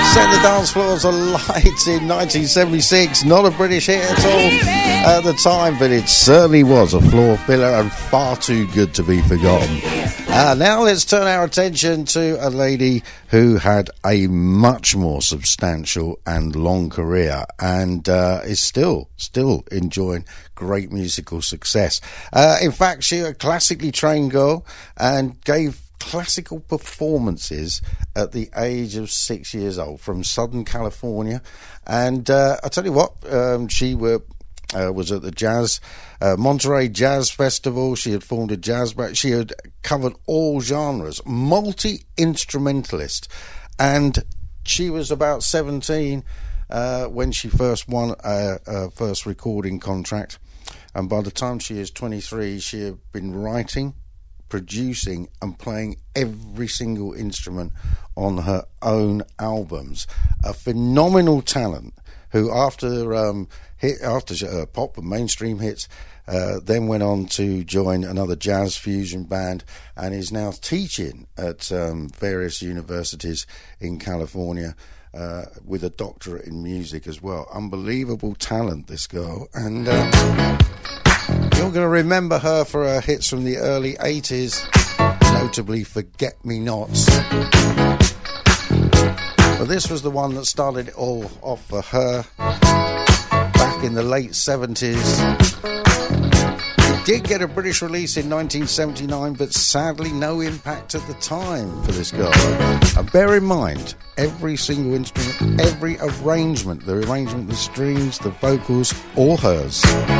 Set the dance floors alight in 1976. Not a British hit at all at the time, but it certainly was a floor filler and far too good to be forgotten. Now let's turn our attention to a lady who had a much more substantial and long career and is still enjoying great musical success. In fact, she was a classically trained girl and gave classical performances at the age of 6 years old from Southern California. And I tell you what, she was at the Monterey Jazz Festival. She had formed a jazz band. She had covered all genres, multi-instrumentalist. And she was about 17 when she first won a first recording contract. And by the time she is 23, she had been writing, producing and playing every single instrument on her own albums. A phenomenal talent who after pop and mainstream hits then went on to join another jazz fusion band and is now teaching at various universities in California with a doctorate in music as well. Unbelievable talent, this girl. And you're going to remember her for her hits from the early 80s, notably Forget Me Nots. But this was the one that started it all off for her back in the late 70s. It did get a British release in 1979, but sadly no impact at the time for this girl. And bear in mind, every single instrument, every arrangement, the arrangement, the strings, the vocals, all hers.